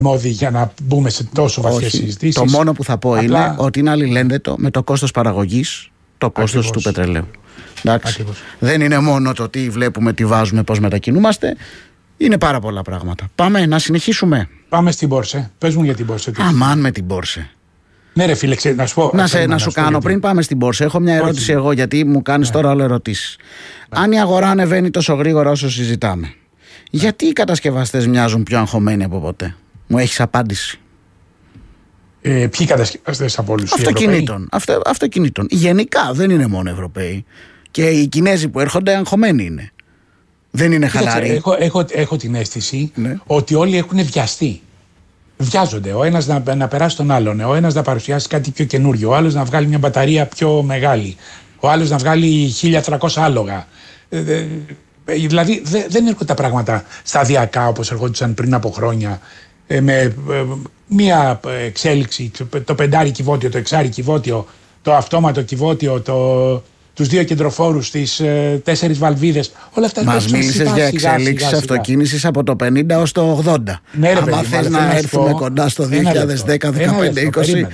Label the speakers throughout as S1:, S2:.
S1: μόδι για να μπούμε σε τόσο βαθιές συζητήσεις.
S2: Το μόνο που θα πω είναι ότι είναι αλληλένδετο με το κόστος παραγωγής, το κόστος του πετρελαίου. Εντάξει. Δεν είναι μόνο το τι βλέπουμε, τι βάζουμε, πώς μετακινούμαστε. Είναι πάρα πολλά πράγματα. Πάμε να συνεχίσουμε.
S1: Πάμε στην Πόρσε. Πες μου για την Πόρσε.
S2: Αμάν με την Πόρσε.
S1: Ναι, ρε φίλε, να σου πω.
S2: Να σου κάνω πριν πάμε στην Πόρσε. Έχω μια ερώτηση εγώ, γιατί μου κάνεις τώρα όλες ερωτήσεις. Αν η αγορά ανεβαίνει τόσο γρήγορα όσο συζητάμε, γιατί οι κατασκευαστές μοιάζουν πιο αγχωμένοι από ποτέ? Μου έχεις απάντηση?
S1: Ποιοι κατασκευαστές από όλους?
S2: Αυτοκινήτων. Γενικά δεν είναι μόνο Ευρωπαίοι. Και οι Κινέζοι που έρχονται αγχωμένοι είναι. Δεν είναι χαλαροί.
S1: Έχω την αίσθηση ότι όλοι έχουν βιαστεί. Βιάζονται. Ο ένας να περάσει τον άλλον. Ο ένας να παρουσιάσει κάτι πιο καινούριο. Ο άλλος να βγάλει μια μπαταρία πιο μεγάλη. Ο άλλος να βγάλει 1300 άλογα. Δηλαδή δεν έρχονται τα πράγματα σταδιακά όπως ερχόντουσαν πριν από χρόνια. Με μία εξέλιξη, το 5 κυβότιο, το 6 κυβότιο, το αυτόματο κυβότιο, τους 2 κεντροφόρους, τις 4 βαλβίδες. Όλα αυτά.
S2: Μας μίλησες για εξέλιξη αυτοκίνησης από το 50 ως το 80.
S1: Ναι,
S2: άμα θες να έρθουμε κοντά στο 2010, 2015,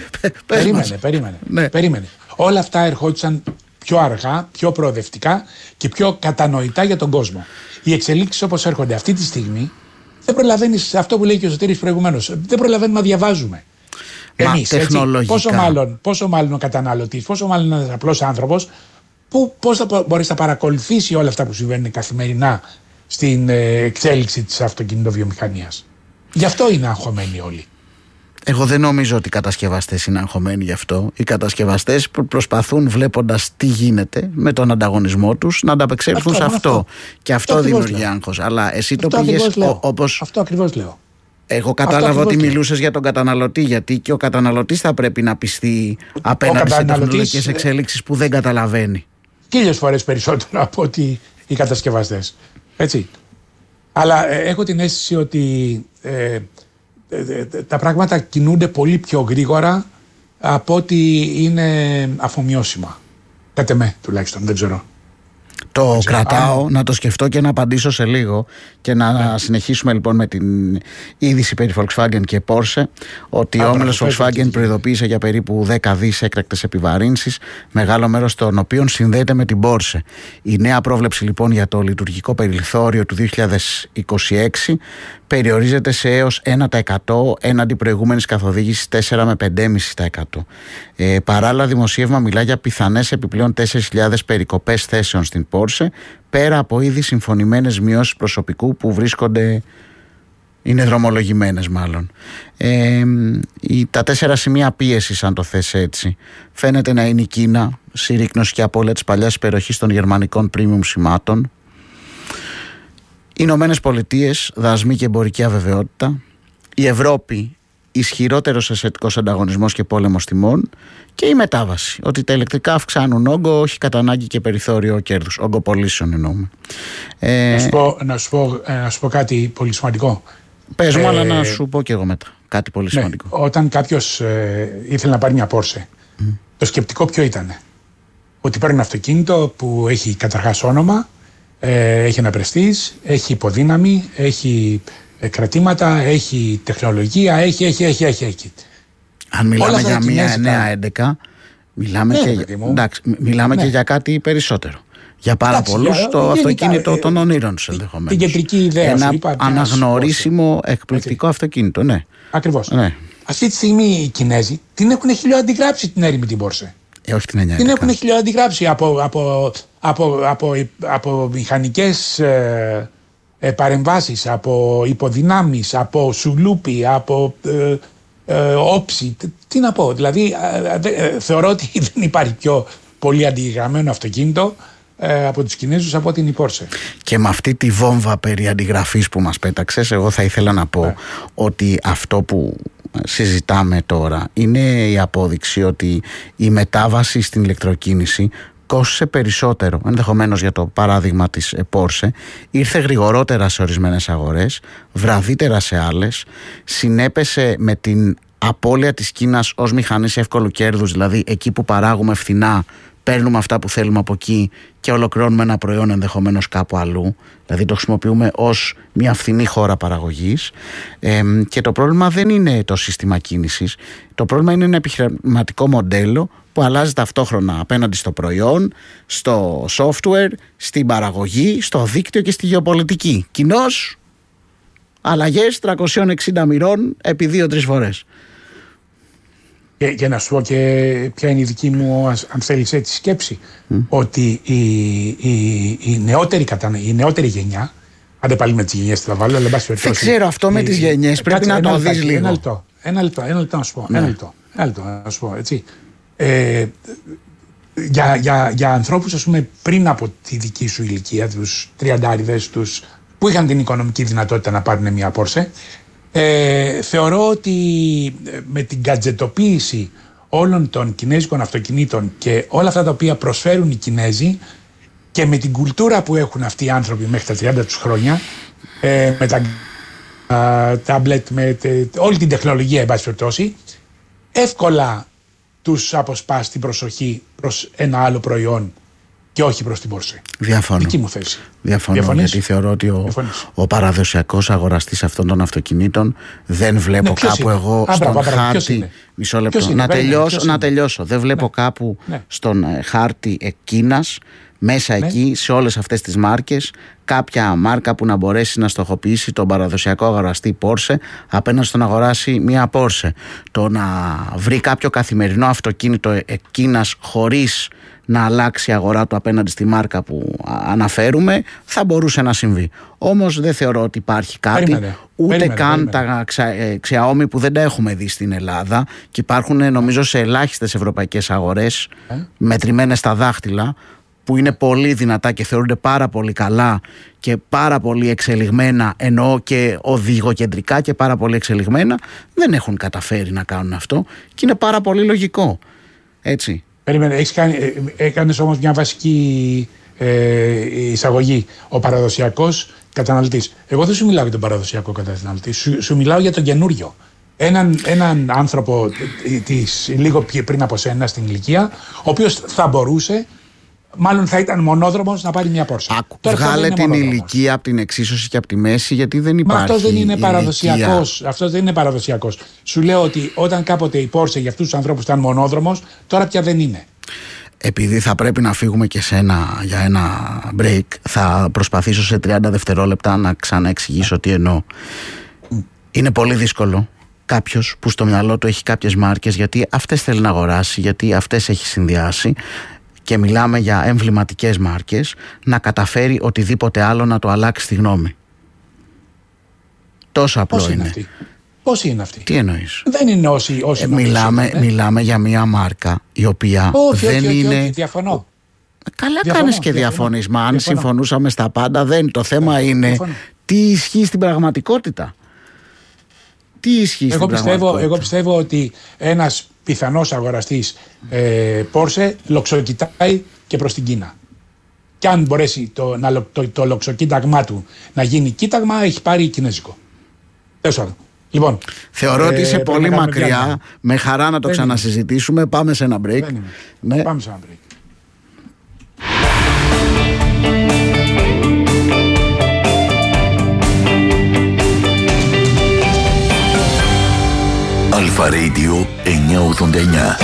S2: 20.
S1: Περίμενε. Όλα αυτά ερχόντουσαν πιο αργά, πιο προοδευτικά και πιο κατανοητά για τον κόσμο. Οι εξελίξεις όπως έρχονται αυτή τη στιγμή, δεν προλαβαίνεις, αυτό που λέει και ο Σωτήρης προηγουμένως, δεν προλαβαίνουμε να διαβάζουμε. Εμείς, πόσο μάλλον ο καταναλωτής, πόσο μάλλον ένας απλός άνθρωπος, πώς θα μπορείς να παρακολουθήσει όλα αυτά που συμβαίνουν καθημερινά στην εξέλιξη της αυτοκινητοβιομηχανίας. Γι' αυτό είναι αγχωμένοι όλοι.
S2: Εγώ δεν νομίζω ότι οι κατασκευαστές είναι αγχωμένοι γι' αυτό. Οι κατασκευαστές προσπαθούν, βλέποντας τι γίνεται με τον ανταγωνισμό τους, να ανταπεξέλθουν σε αυτό. Και αυτό δημιουργεί άγχος. Αλλά εσύ το πήγες όπως.
S1: Αυτό ακριβώς λέω.
S2: Εγώ κατάλαβα ότι μιλούσες για τον καταναλωτή, γιατί και ο καταναλωτής θα πρέπει να πιστεί απέναντι σε τεχνολογικές εξέλιξεις που δεν καταλαβαίνει.
S1: 1000 φορές περισσότερο από ότι οι κατασκευαστές. Έτσι. Αλλά έχω την αίσθηση ότι τα πράγματα κινούνται πολύ πιο γρήγορα από ότι είναι αφομοιώσιμα. Κάτε με τουλάχιστον, δεν ξέρω.
S2: Το κρατάω να το σκεφτώ και να απαντήσω σε λίγο και να συνεχίσουμε λοιπόν με την είδηση περί Volkswagen και Porsche, ότι ο όμιλος Volkswagen προειδοποίησε για περίπου 10 δις έκτακτες επιβαρύνσεις, μεγάλο μέρος των οποίων συνδέεται με την Porsche. Η νέα πρόβλεψη λοιπόν για το λειτουργικό περιθώριο του 2026 περιορίζεται σε έως 1% έναντι προηγούμενης καθοδήγησης 4 με 5,5%. Παράλληλα, δημοσίευμα μιλά για πιθανές επιπλέον 4.000 περικοπές θέσεων στην Porsche, πέρα από ήδη συμφωνημένες μειώσεις προσωπικού που είναι δρομολογημένες μάλλον. Τα 4 σημεία πίεσης, αν το θες έτσι, φαίνεται να είναι η Κίνα, συρρίκνωση και απώλεια της παλιάς υπεροχής των γερμανικών premium σημάτων, οι Ηνωμένες Πολιτείες, δασμοί και εμπορική αβεβαιότητα, η Ευρώπη, ισχυρότερος ασιατικός ανταγωνισμός και πόλεμος τιμών, και η μετάβαση, ότι τα ηλεκτρικά αυξάνουν όγκο, όχι κατά ανάγκη και περιθώριο κέρδους, όγκο πωλήσεων εννοούμε.
S1: Να σου πω κάτι πολύ σημαντικό.
S2: Πες μου, αλλά να σου πω και εγώ μετά κάτι πολύ σημαντικό.
S1: Όταν κάποιος ήθελε να πάρει μια Porsche, το σκεπτικό ποιο ήταν? Ότι παίρνει ένα αυτοκίνητο που έχει καταρχάς όνομα, έχει ένα πρεστίζ, έχει υποδύναμη, έχει κρατήματα, έχει τεχνολογία, έχει.
S2: Αν μιλάμε για μια 911, μιλάμε και για κάτι περισσότερο. Για πάρα πολλούς το αυτοκίνητο των ονείρων τους ενδεχομένως.
S1: Την κεντρική ιδέα.
S2: Ένα αναγνωρίσιμο, εκπληκτικό αυτοκίνητο, ναι.
S1: Ακριβώς.
S2: Ναι.
S1: Αυτή τη στιγμή οι Κινέζοι την έχουν χιλιοαντιγράψει την έρημη την Porsche.
S2: Όχι την 911.
S1: Την έχουν χιλιοαντιγράψει από μηχανικές παρεμβάσεις, από υποδυνάμεις, από σουλούπι, από όψη. Τι να πω, δηλαδή θεωρώ ότι δεν υπάρχει πιο πολύ αντιγραμμένο αυτοκίνητο από τους Κινέζους από την Porsche.
S2: Και με αυτή τη βόμβα περί αντιγραφής που μας πέταξες, εγώ θα ήθελα να πω ότι αυτό που συζητάμε τώρα είναι η απόδειξη ότι η μετάβαση στην ηλεκτροκίνηση κόστησε περισσότερο, ενδεχομένως για το παράδειγμα της Porsche, ήρθε γρηγορότερα σε ορισμένες αγορές, βραδύτερα σε άλλες, συνέπεσε με την απώλεια της Κίνας ως μηχανής εύκολου κέρδους, δηλαδή εκεί που παράγουμε φθηνά παίρνουμε αυτά που θέλουμε από εκεί και ολοκληρώνουμε ένα προϊόν ενδεχομένως κάπου αλλού. Δηλαδή το χρησιμοποιούμε ως μια φθηνή χώρα παραγωγής, και το πρόβλημα δεν είναι το σύστημα κίνησης. Το πρόβλημα είναι ένα επιχειρηματικό μοντέλο που αλλάζει ταυτόχρονα απέναντι στο προϊόν, στο software, στην παραγωγή, στο δίκτυο και στη γεωπολιτική. Κοινώς αλλαγές 360 μοιρών επί 2-3 φορές.
S1: Και να σου πω και ποια είναι η δική μου, αν θέλεις έτσι, σκέψη. Ότι η νεότερη γενιά, άντε πάλι με τις γενιές θα βάλω, αλλά
S2: δεν ξέρω αυτό με τις γενιές, πρέπει να το δεις λίγο.
S1: Ένα λεπτό να σου πω, να σου πω, έτσι. Για ανθρώπους, ας πούμε, πριν από τη δική σου ηλικία, τους 30'άδες, τους που είχαν την οικονομική δυνατότητα να πάρουν μια Porsche, θεωρώ ότι με την γκατζετοποίηση όλων των κινέζικων αυτοκινήτων και όλα αυτά τα οποία προσφέρουν οι Κινέζοι και με την κουλτούρα που έχουν αυτοί οι άνθρωποι μέχρι τα 30 τους χρόνια, με τα τάμπλετ, με όλη την τεχνολογία, εν πάση περιπτώσει, εύκολα τους αποσπάς την προσοχή προς ένα άλλο προϊόν και όχι προς την Porsche.
S2: Διαφωνώ.
S1: Δική μου θέση.
S2: Διαφωνώ, γιατί θεωρώ ότι ο παραδοσιακός αγοραστής αυτών των αυτοκινήτων δεν βλέπω κάπου εγώ στον χάρτη. Μισό λεπτό. Να τελειώσω. Δεν βλέπω κάπου στον χάρτη Κίνας, μέσα εκεί, σε όλες αυτές τις μάρκες, κάποια μάρκα που να μπορέσει να στοχοποιήσει τον παραδοσιακό αγοραστή Porsche απέναντι στο να αγοράσει μία Porsche. Το να βρει κάποιο καθημερινό αυτοκίνητο Κίνας χωρίς να αλλάξει η αγορά του απέναντι στη μάρκα που αναφέρουμε, θα μπορούσε να συμβεί. Όμως δεν θεωρώ ότι υπάρχει κάτι, ούτε καν τα Xiaomi που δεν τα έχουμε δει στην Ελλάδα και υπάρχουν νομίζω σε ελάχιστες ευρωπαϊκές αγορές, μετρημένες στα δάχτυλα, που είναι πολύ δυνατά και θεωρούνται πάρα πολύ καλά και πάρα πολύ εξελιγμένα, εννοώ και οδηγοκεντρικά και πάρα πολύ εξελιγμένα, δεν έχουν καταφέρει να κάνουν αυτό και είναι πάρα πολύ λογικό. Έτσι.
S1: Περίμενε, έκανες όμως μια βασική εισαγωγή. Ο παραδοσιακός καταναλωτής. Εγώ δεν σου μιλάω για τον παραδοσιακό καταναλωτή, σου μιλάω για τον καινούριο. Έναν άνθρωπο λίγο πριν από σένα στην ηλικία, ο οποίος θα μπορούσε, μάλλον θα ήταν μονόδρομος, να πάρει μια Porsche.
S2: Βγάλε την ηλικία από την εξίσωση και από τη μέση, γιατί δεν υπάρχει.
S1: Μα αυτό δεν είναι παραδοσιακός. Αυτό δεν είναι παραδοσιακός. Σου λέω ότι όταν κάποτε η Porsche για αυτούς τους ανθρώπους ήταν μονόδρομος, τώρα πια δεν είναι.
S2: Επειδή θα πρέπει να φύγουμε και για ένα break, θα προσπαθήσω σε 30 δευτερόλεπτα να ξαναεξηγήσω τι εννοώ. Είναι πολύ δύσκολο κάποιος που στο μυαλό του έχει κάποιες μάρκες, γιατί αυτές θέλει να αγοράσει, γιατί αυτές έχει συνδυάσει, και μιλάμε για εμβληματικές μάρκες, να καταφέρει οτιδήποτε άλλο να το αλλάξει τη γνώμη. Τόσο απλό είναι.
S1: Πώς είναι αυτή?
S2: Τι εννοείς?
S1: Δεν είναι όσοι
S2: μιλάμε για μια μάρκα η οποία δεν είναι...
S1: Όχι, διαφωνώ.
S2: Καλά κάνεις και διαφωνείς. Μα αν συμφωνούσαμε στα πάντα, δεν. Το θέμα είναι τι ισχύει στην πραγματικότητα.
S1: Εγώ πιστεύω ότι ένας πιθανός αγοραστής Porsche λοξοκοιτάει και προς την Κίνα. Και αν μπορέσει το λοξοκοίταγμά του να γίνει κοίταγμα, έχει πάρει κινέζικο. Λοιπόν,
S2: θεωρώ ότι είσαι πολύ μακριά. Με χαρά να το ξανασυζητήσουμε. Πάμε σε ένα break.
S1: Ναι. Πάμε σε ένα break.
S3: Αλφα Radio 989.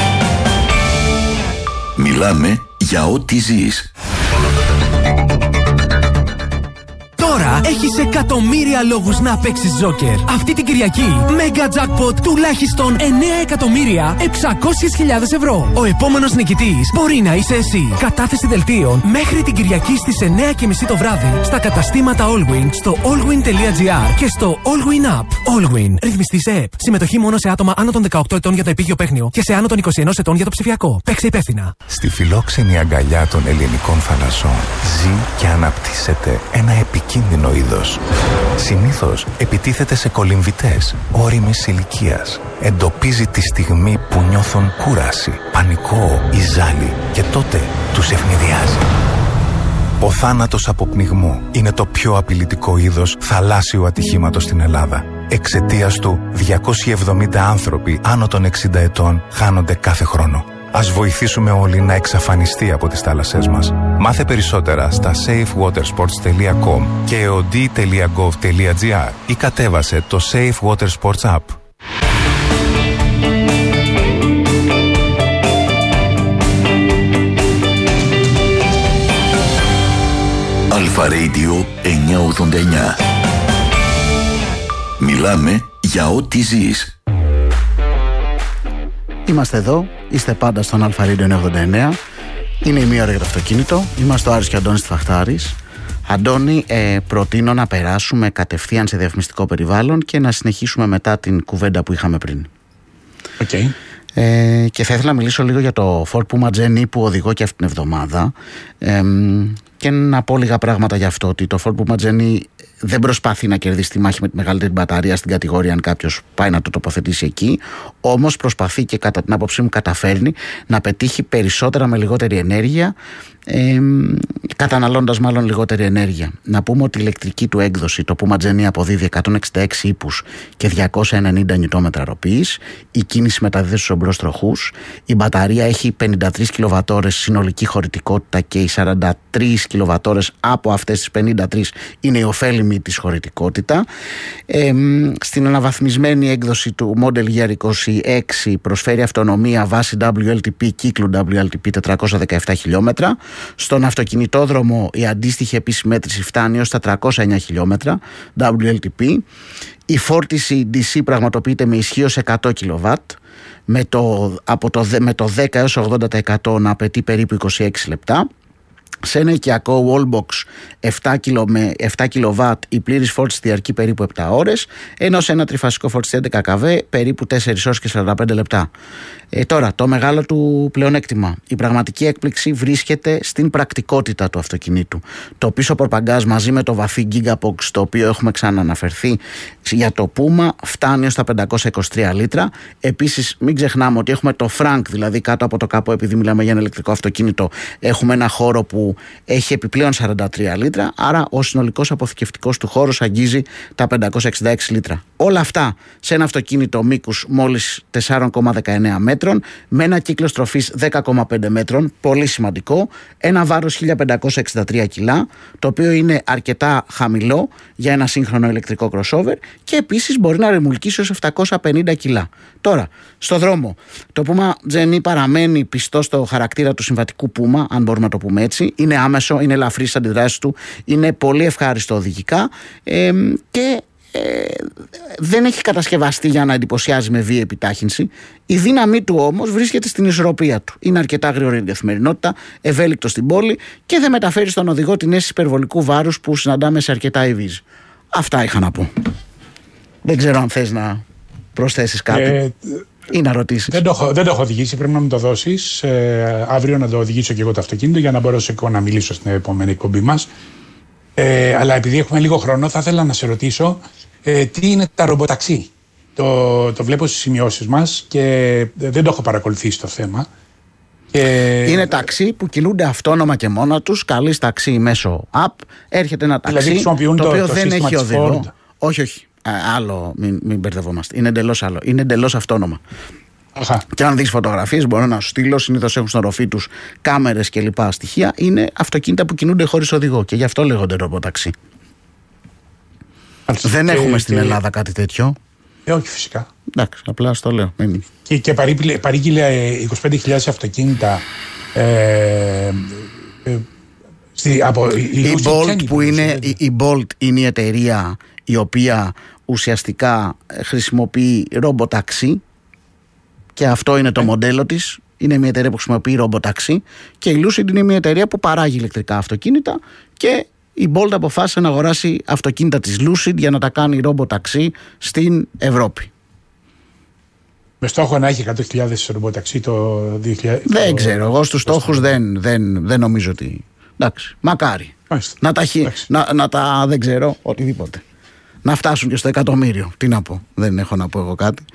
S3: Μιλάμε για ό,τι ζεις.
S4: Τώρα έχεις εκατομμύρια λόγους να παίξεις Joker. Αυτή την Κυριακή, Mega Jackpot τουλάχιστον 9.600.000 ευρώ. Ο επόμενος νικητής μπορεί να είσαι εσύ. Κατάθεση δελτίων μέχρι την Κυριακή στις 9:30 το βράδυ στα καταστήματα Allwyn, στο allwyn.gr και στο Allwyn App. Allwyn. Ρυθμιστή σε ΕΠ. Συμμετοχή μόνο σε άτομα άνω των 18 ετών για το επίγειο παίχνιο και σε άνω των 21 ετών για το ψηφιακό. Παίξε υπεύθυνα.
S5: Στη φιλόξενη αγκαλιά των ελληνικών θαλασσών ζει και αναπτύσσεται ένα επικίνδυνο είδος. Συνήθως επιτίθεται σε κολυμβητές όριμης ηλικίας. Εντοπίζει τη στιγμή που νιώθουν κούραση, πανικό ή ζάλι και τότε τους ευνηδιάζει. Ο θάνατος από πνιγμό είναι το πιο απειλητικό είδος θαλάσσιου ατυχήματος στην Ελλάδα. Εξαιτίας του, 270 άνθρωποι άνω των 60 ετών χάνονται κάθε χρόνο. Ας βοηθήσουμε όλοι να εξαφανιστεί από τις θάλασσές μας. Μάθε περισσότερα στα safewatersports.com και eod.gov.gr ή κατέβασε το Safe Water Sports App.
S3: Αλφα Radio 989. Μιλάμε για ό,τι ζεις.
S2: Είμαστε εδώ, είστε πάντα στον Αλφα Radio 989. Είναι η μία ώρα για το αυτοκίνητο. Είμαστε ο Άρης και ο Αντώνης Τφαχτάρης. Αντώνη, προτείνω να περάσουμε κατευθείαν σε διαφημιστικό περιβάλλον και να συνεχίσουμε μετά την κουβέντα που είχαμε πριν.
S1: Okay.
S2: Και θα ήθελα να μιλήσω λίγο για το Ford Puma Gen E που οδηγώ και αυτήν την εβδομάδα, και να πω λίγα πράγματα για αυτό, ότι το Ford Puma Gen E δεν προσπαθεί να κερδίσει τη μάχη με τη μεγαλύτερη μπαταρία στην κατηγορία, αν κάποιος πάει να το τοποθετήσει εκεί. Όμως προσπαθεί και κατά την άποψή μου καταφέρνει να πετύχει περισσότερα με λιγότερη ενέργεια, καταναλώνοντας μάλλον λιγότερη ενέργεια. Να πούμε ότι η ηλεκτρική του έκδοση, το Puma Gen E, αποδίδει 166 ύπους και 290 νιουτόμετρα ροπής. Η κίνηση μεταδίδεται στους εμπρός τροχούς. Η μπαταρία έχει 53 κιλοβατόρες συνολική χωρητικότητα και οι 43 κιλοβατόρες από αυτές τις 53 είναι η ωφέλιμη της χωρητικότητα. Στην αναβαθμισμένη έκδοση του Model Year 26 προσφέρει αυτονομία βάση WLTP, κύκλου WLTP 417 χιλιόμετρα. Στον αυτοκινητόδρομο η αντίστοιχη επίσημη μέτρηση φτάνει ως τα 309 χιλιόμετρα WLTP. Η φόρτιση DC πραγματοποιείται με ισχύ ως 100 kW, με το 10 έως 80% να απαιτεί περίπου 26 λεπτά. Σε ένα οικιακό wallbox 7 kW η πλήρης φόρτιση διαρκεί περίπου 7 ώρες, ενώ σε ένα τριφασικό φορτιστή 11 kW περίπου 4 ώρες και 45 λεπτά. Τώρα, το μεγάλο του πλεονέκτημα, η πραγματική έκπληξη βρίσκεται στην πρακτικότητα του αυτοκινήτου. Το πίσω πορπαγκάζ μαζί με το βαθύ Gigabox, το οποίο έχουμε ξανααναφερθεί για το Puma, φτάνει ως τα 523 λίτρα. Επίσης, μην ξεχνάμε ότι έχουμε το Frank, δηλαδή κάτω από το καπό, επειδή μιλάμε για ένα ηλεκτρικό αυτοκίνητο, έχουμε ένα χώρο που έχει επιπλέον 43 λίτρα, άρα ο συνολικός αποθηκευτικός του χώρος αγγίζει τα 566 λίτρα. Όλα αυτά σε ένα αυτοκίνητο μήκους μόλις 4,19 μέτρων, με ένα κύκλο στροφής 10,5 μέτρων, πολύ σημαντικό, ένα βάρος 1563 κιλά, το οποίο είναι αρκετά χαμηλό για ένα σύγχρονο ηλεκτρικό crossover, και επίσης μπορεί να ρεμουλκίσει ως 750 κιλά. Τώρα, στο δρόμο, το Puma Gen E παραμένει πιστό στο χαρακτήρα του συμβατικού Puma, αν μπορούμε να το πούμε έτσι. Είναι άμεσο, είναι ελαφρύ στις αντιδράσεις του, είναι πολύ ευχάριστο οδηγικά, και δεν έχει κατασκευαστεί για να εντυπωσιάζει με βίαιη επιτάχυνση. Η δύναμή του όμως βρίσκεται στην ισορροπία του. Είναι αρκετά γρήγορη στην καθημερινότητα, ευέλικτο στην πόλη και δεν μεταφέρει στον οδηγό την αίσθηση υπερβολικού βάρους που συναντάμε σε αρκετά EVs. Αυτά είχα να πω. Δεν ξέρω αν θες να προσθέσεις κάτι ή να ρωτήσεις.
S1: Δεν το έχω οδηγήσει, πρέπει να μου το δώσεις. Αύριο να το οδηγήσω και εγώ το αυτοκίνητο για να μπορέσω και να μιλήσω στην επόμενη εκπομπή μας. Αλλά επειδή έχουμε λίγο χρόνο, θα ήθελα να σε ρωτήσω τι είναι τα ρομποταξί. Το βλέπω στις σημειώσεις μας και δεν το έχω παρακολουθήσει το θέμα.
S2: Είναι ταξί που κινούνται αυτόνομα και μόνα τους. Καλείς ταξί μέσω app. Έρχεται ένα ταξί
S1: δηλαδή
S2: το οποίο δεν έχει οδηγό. Όχι. Άλλο, μην μπερδευόμαστε. Είναι εντελώς άλλο. Είναι εντελώς αυτόνομα.
S1: Αχα.
S2: Και αν δεις φωτογραφίες, μπορώ να σου στείλω. Συνήθως έχουν στην οροφή τους κάμερες και λοιπά στοιχεία. Είναι αυτοκίνητα που κινούνται χωρίς οδηγό και γι' αυτό λέγονται ρομποταξί. Δεν έχουμε στην Ελλάδα κάτι τέτοιο.
S1: Όχι, φυσικά.
S2: Εντάξει, απλά στο λέω.
S1: Και παρήγγειλε 25.000 αυτοκίνητα από
S2: η Bolt, που είναι η Bolt είναι η εταιρεία η οποία ουσιαστικά χρησιμοποιεί ρομποταξί και αυτό είναι το μοντέλο της. Είναι μια εταιρεία που χρησιμοποιεί ρομποταξί και η Lucid είναι μια εταιρεία που παράγει ηλεκτρικά αυτοκίνητα και η Bolt αποφάσισε να αγοράσει αυτοκίνητα της Lucid για να τα κάνει ρομποταξί στην Ευρώπη.
S1: Με στόχο να έχει 100.000 ρομποταξί το 2000.
S2: Δεν ξέρω, εγώ στους στόχους δεν νομίζω ότι... Εντάξει, μακάρι. Να τα δεν ξέρω, οτιδήποτε. Να φτάσουν και στο 100.000. Τι να πω, δεν έχω να πω εγώ κάτι.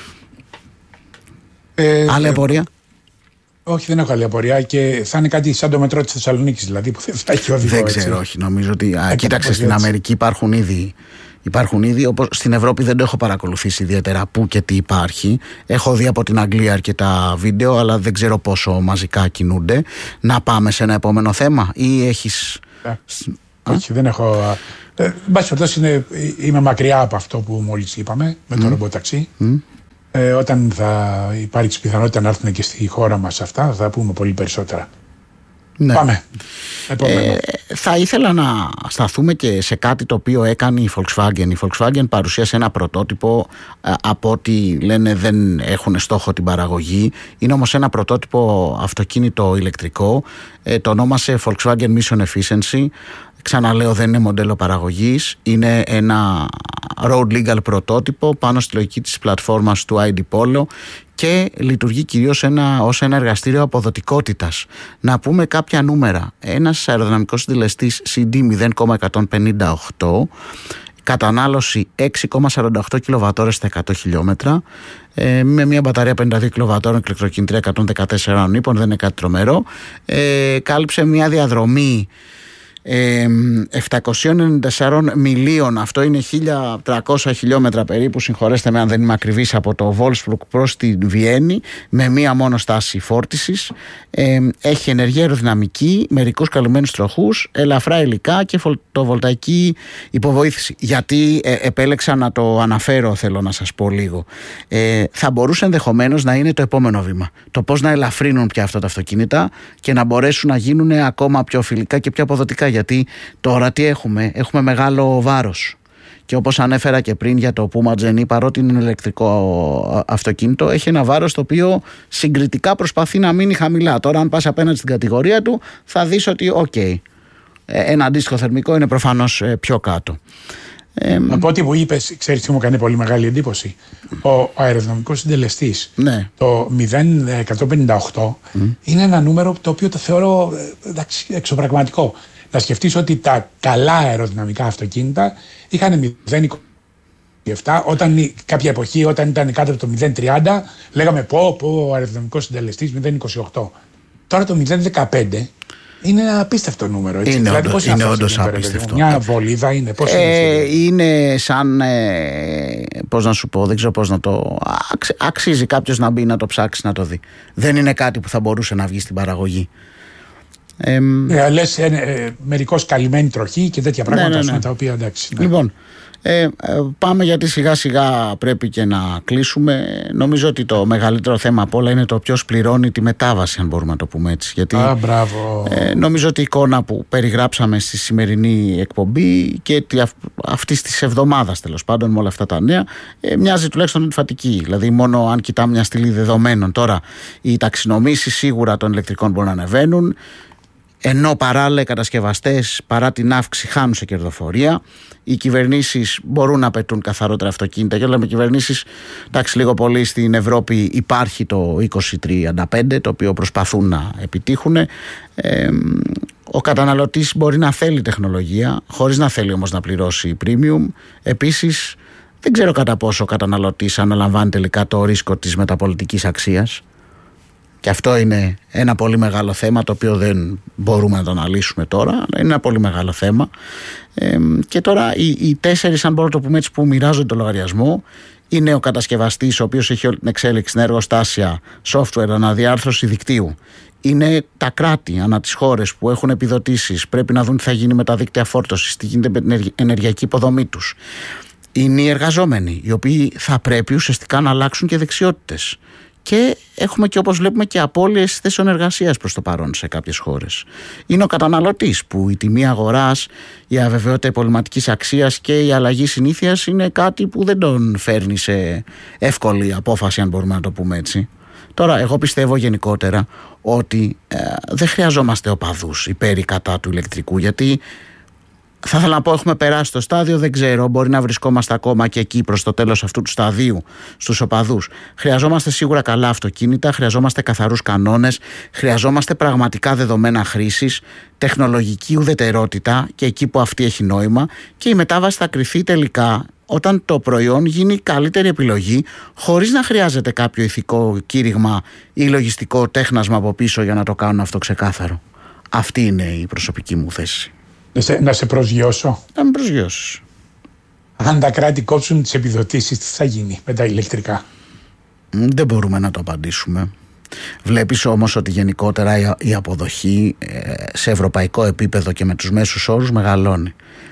S2: Άλλη απορία?
S1: Όχι, δεν έχω άλλη απορία και θα είναι κάτι σαν το μετρό της Θεσσαλονίκης, δηλαδή που θα έχει οδηγό.
S2: Δεν ξέρω, όχι. Νομίζω ότι. Κοίταξε, στην Αμερική υπάρχουν ήδη Υπάρχουν ήδη, όπως στην Ευρώπη δεν το έχω παρακολουθήσει ιδιαίτερα πού και τι υπάρχει. Έχω δει από την Αγγλία αρκετά βίντεο, αλλά δεν ξέρω πόσο μαζικά κινούνται. Να πάμε σε ένα επόμενο θέμα ή έχεις...
S1: Όχι, δεν έχω... Εν πάση περιπτώσει είμαι μακριά από αυτό που μόλις είπαμε με το ρομποταξί. Όταν θα υπάρξει πιθανότητα να έρθουν και στη χώρα μας αυτά, θα πούμε πολύ περισσότερα.
S2: Ναι.
S1: Πάμε.
S2: Θα ήθελα να σταθούμε και σε κάτι το οποίο έκανε η Volkswagen. Η Volkswagen παρουσίασε ένα πρωτότυπο, από ό,τι λένε δεν έχουν στόχο την παραγωγή. Είναι όμως ένα πρωτότυπο αυτοκίνητο ηλεκτρικό. Το ονόμασε Volkswagen Mission Efficiency. Ξαναλέω, δεν είναι μοντέλο παραγωγής. Είναι ένα road legal πρωτότυπο πάνω στη λογική της πλατφόρμας του ID Polo και λειτουργεί κυρίως ως ένα εργαστήριο αποδοτικότητας. Να πούμε κάποια νούμερα. Ένας αεροδυναμικός συντελεστής CD 0,158, κατανάλωση 6,48 κιλοβατόρες στα 100 χιλιόμετρα, με μια μπαταρία 52 κιλοβατόρων και ηλεκτροκινητήρια 114 νήπων, δεν είναι κάτι τρομερό. Κάλυψε μια διαδρομή 794 μιλίων, αυτό είναι 1.300 χιλιόμετρα περίπου, συγχωρέστε με αν δεν είμαι ακριβής, από το Wolfsburg προς τη Βιέννη, με μία μόνο στάση φόρτισης. Έχει ενεργή αεροδυναμική, μερικούς καλυμμένους τροχούς, ελαφρά υλικά και φωτοβολταϊκή υποβοήθηση. Γιατί επέλεξα να το αναφέρω, θέλω να σας πω λίγο. Θα μπορούσε ενδεχομένως να είναι το επόμενο βήμα. Το πώς να ελαφρύνουν πια αυτά τα αυτοκίνητα και να μπορέσουν να γίνουν ακόμα πιο φιλικά και πιο αποδοτικά. Γιατί τώρα τι έχουμε μεγάλο βάρος. Και όπως ανέφερα και πριν για το Puma Gen E, παρότι είναι ηλεκτρικό αυτοκίνητο, έχει ένα βάρος το οποίο συγκριτικά προσπαθεί να μείνει χαμηλά. Τώρα αν πας απέναντι στην κατηγορία του θα δεις ότι ένα αντίστοιχο θερμικό είναι προφανώς πιο κάτω.
S1: Από ό,τι μου είπες, ξέρεις τι μου έκανε πολύ μεγάλη εντύπωση. Ο αεροδυναμικός συντελεστής, το 0,158, είναι ένα νούμερο το οποίο το θεωρώ εξωπραγματικό. Να σκεφτείς ότι τα καλά αεροδυναμικά αυτοκίνητα είχαν 0,27, όταν κάποια εποχή, όταν ήταν κάτω από το 0,30, λέγαμε ο αεροδυναμικός συντελεστής 0,28. Τώρα το 0,15 είναι ένα απίστευτο νούμερο. Έτσι.
S2: Είναι όντως απίστευτο.
S1: Μια βολίδα είναι. Πώς
S2: είναι σαν. Πώς να σου πω, δεν ξέρω πώς να το. Αξίζει κάποιος να μπει να το ψάξει να το δει. Δεν είναι κάτι που θα μπορούσε να βγει στην παραγωγή.
S1: Λες μερικώς καλυμμένη τροχή και τέτοια πράγματα, τα οποία εντάξει.
S2: Λοιπόν, πάμε, γιατί σιγά σιγά πρέπει και να κλείσουμε. Νομίζω ότι το μεγαλύτερο θέμα απ' όλα είναι το ποιος πληρώνει τη μετάβαση, αν μπορούμε να το πούμε έτσι. Γιατί νομίζω ότι η εικόνα που περιγράψαμε στη σημερινή εκπομπή και αυτής της εβδομάδας, τέλος πάντων, με όλα αυτά τα νέα, μοιάζει τουλάχιστον αντιφατική. Δηλαδή, μόνο αν κοιτάμε μια στήλη δεδομένων τώρα, οι ταξινομήσεις σίγουρα των ηλεκτρικών μπορούν να ανεβαίνουν. Ενώ παράλληλα οι κατασκευαστές, παρά την αύξηση, χάνουν σε κερδοφορία. Οι κυβερνήσεις μπορούν να πετούν καθαρότερα αυτοκίνητα. Και λέμε κυβερνήσεις, εντάξει, λίγο πολύ στην Ευρώπη υπάρχει το 2035, το οποίο προσπαθούν να επιτύχουν. Ο καταναλωτής μπορεί να θέλει τεχνολογία, χωρίς να θέλει όμως να πληρώσει premium. Επίσης, δεν ξέρω κατά πόσο ο καταναλωτής αναλαμβάνει τελικά το ρίσκο της μεταπολιτικής αξίας. Και αυτό είναι ένα πολύ μεγάλο θέμα, το οποίο δεν μπορούμε να το αναλύσουμε τώρα, αλλά είναι ένα πολύ μεγάλο θέμα. Και τώρα οι τέσσερις, αν μπορούμε να το πούμε έτσι, που μοιράζονται το λογαριασμό, είναι ο κατασκευαστής, ο οποίος έχει όλη την εξέλιξη στην εργοστάσια, software, αναδιάρθρωση δικτύου. Είναι τα κράτη ανά τις χώρες που έχουν επιδοτήσεις, πρέπει να δουν τι θα γίνει με τα δίκτυα φόρτωσης, τι γίνεται με την ενεργειακή υποδομή τους. Είναι οι εργαζόμενοι, οι οποίοι θα πρέπει ουσιαστικά να αλλάξουν και δεξιότητες. Και έχουμε και, όπως βλέπουμε, και απώλειες θέσεων εργασίας προς το παρόν σε κάποιες χώρες. Είναι ο καταναλωτής, που η τιμή αγοράς, η αβεβαιότητα υπολειμματικής αξίας και η αλλαγή συνήθειας είναι κάτι που δεν τον φέρνει σε εύκολη απόφαση, αν μπορούμε να το πούμε έτσι. Τώρα, εγώ πιστεύω γενικότερα ότι δεν χρειαζόμαστε οπαδούς υπέρ ή κατά του ηλεκτρικού, γιατί θα ήθελα να πω, έχουμε περάσει το στάδιο, δεν ξέρω, μπορεί να βρισκόμαστε ακόμα και εκεί προς το τέλος αυτού του σταδίου στους οπαδούς. Χρειαζόμαστε σίγουρα καλά αυτοκίνητα, χρειαζόμαστε καθαρούς κανόνες, χρειαζόμαστε πραγματικά δεδομένα χρήσης, τεχνολογική ουδετερότητα και εκεί που αυτή έχει νόημα, και η μετάβαση θα κριθεί τελικά όταν το προϊόν γίνει καλύτερη επιλογή, χωρίς να χρειάζεται κάποιο ηθικό κήρυγμα ή λογιστικό τέχνασμα από πίσω για να το κάνουν αυτό ξεκάθαρο. Αυτή είναι η προσωπική μου θέση.
S1: Να σε προσγειώσω.
S2: Να με προσγειώσεις.
S1: Αν τα κράτη κόψουν τις επιδοτήσεις, τι θα γίνει με τα ηλεκτρικά?
S2: Δεν μπορούμε να το απαντήσουμε. Βλέπεις όμως ότι γενικότερα η αποδοχή σε ευρωπαϊκό επίπεδο και με τους μέσους όρους μεγαλώνει.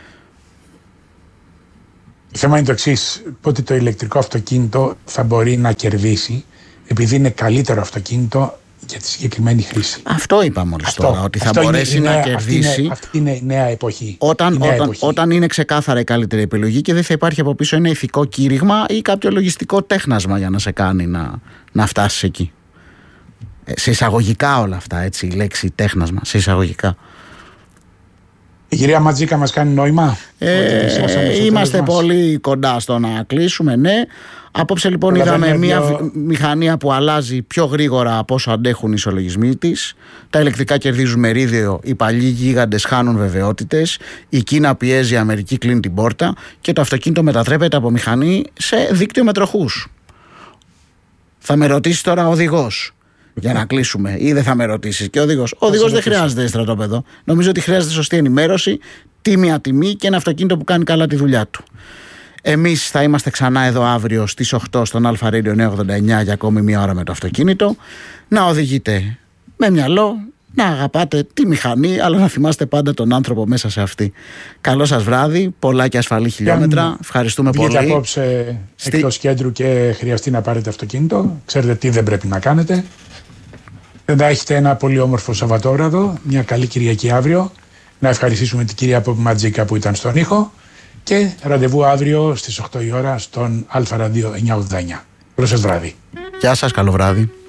S1: Το θέμα είναι το εξής, πότε το ηλεκτρικό αυτοκίνητο θα μπορεί να κερδίσει, επειδή είναι καλύτερο αυτοκίνητο για τη συγκεκριμένη χρήση.
S2: Αυτό είπα μόλις τώρα, ότι θα μπορέσει να κερδίσει.
S1: Αυτή είναι η νέα εποχή.
S2: Όταν είναι ξεκάθαρα η καλύτερη επιλογή και δεν θα υπάρχει από πίσω ένα ηθικό κήρυγμα ή κάποιο λογιστικό τέχνασμα για να σε κάνει να φτάσεις εκεί. Σε εισαγωγικά όλα αυτά, έτσι, η λέξη τέχνασμα, σε εισαγωγικά.
S1: Η κυρία Ματζίκα μας κάνει νόημα?
S2: Είμαστε πολύ κοντά στο να κλείσουμε, ναι. Απόψε λοιπόν είδαμε μια μηχανία που αλλάζει πιο γρήγορα από όσο αντέχουν οι ισολογισμοί της. Τα ηλεκτρικά κερδίζουν μερίδιο, οι παλιοί γίγαντες χάνουν βεβαιότητες, η Κίνα πιέζει, η Αμερική κλείνει την πόρτα και το αυτοκίνητο μετατρέπεται από μηχανή σε δίκτυο με τροχούς. Θα με ρωτήσει τώρα ο οδηγός, για να κλείσουμε, ή δεν θα με ρωτήσεις? Και ο οδηγός δεν χρειάζεται στρατόπεδο. Νομίζω ότι χρειάζεται σωστή ενημέρωση, τίμια τιμή και ένα αυτοκίνητο που κάνει καλά τη δουλειά του. Εμείς θα είμαστε ξανά εδώ αύριο στις 8 στον Αλφα Radio 989 για ακόμη μία ώρα με το αυτοκίνητο. Να οδηγείτε με μυαλό, να αγαπάτε τη μηχανή, αλλά να θυμάστε πάντα τον άνθρωπο μέσα σε αυτή. Καλό σας βράδυ, πολλά και ασφαλή χιλιόμετρα. Ευχαριστούμε πολύ.
S1: Βγείτε απόψε εκτός κέντρου και χρειαστεί να πάρετε αυτοκίνητο, ξέρετε τι δεν πρέπει να κάνετε. Να έχετε ένα πολύ όμορφο Σαββατόβραδο, μια καλή Κυριακή αύριο. Να ευχαριστήσουμε την κυρία Ματζίκα που ήταν στον ήχο και ραντεβού αύριο στις 8 η ώρα στον Αλφα Radio 989. Καλό σας βράδυ.
S2: Γεια σας, καλό βράδυ.